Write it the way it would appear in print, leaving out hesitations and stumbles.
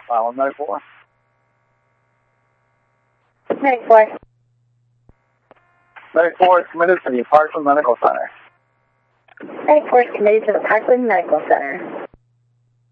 594. 94. 94 is committed to the Parkland Medical Center. 94 is committed to the Parkland Medical Center.